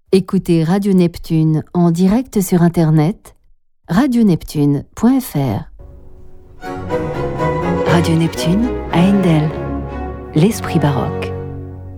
Écoutez Radio Neptune en direct sur Internet, radioneptune.fr. Radio Neptune à Indel, l'esprit baroque.